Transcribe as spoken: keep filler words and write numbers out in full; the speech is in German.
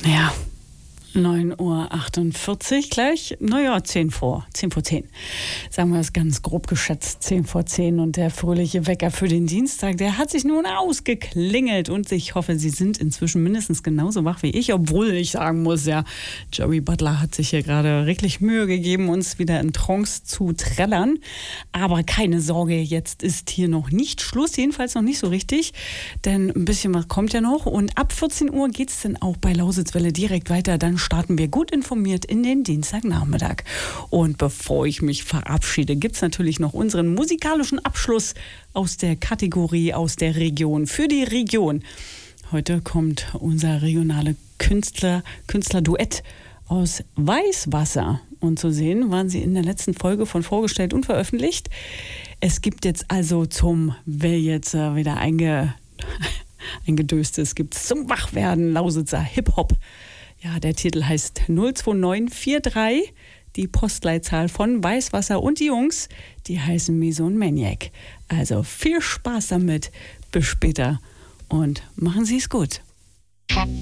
Ja, neun Uhr achtundvierzig gleich, naja, zehn vor, zehn vor zehn. Sagen wir es ganz grob geschätzt, zehn vor zehn. Und der fröhliche Wecker für den Dienstag, der hat sich nun ausgeklingelt. Und ich hoffe, Sie sind inzwischen mindestens genauso wach wie ich. Obwohl ich sagen muss, ja, Joey Butler hat sich hier gerade wirklich Mühe gegeben, uns wieder in Trance zu trällern. Aber keine Sorge, jetzt ist hier noch nicht Schluss, jedenfalls noch nicht so richtig. Denn ein bisschen was kommt ja noch. Und ab vierzehn Uhr geht es dann auch bei Lausitzwelle direkt weiter. Dann starten wir gut informiert in den Dienstagnachmittag. Und bevor ich mich verabschiede, gibt es natürlich noch unseren musikalischen Abschluss aus der Kategorie aus der Region. Für die Region. Heute kommt unser regionale Künstler, Künstlerduett aus Weißwasser. Und zu sehen waren sie in der letzten Folge von Vorgestellt und veröffentlicht. Es gibt jetzt also zum, wer jetzt äh, wieder einge, eingedöst ist, gibt es zum Wachwerden Lausitzer Hip-Hop. Ja, der Titel heißt null zwei neun vier drei, die Postleitzahl von Weißwasser, und die Jungs, die heißen Miso und Maniac. Also viel Spaß damit, bis später und machen Sie es gut.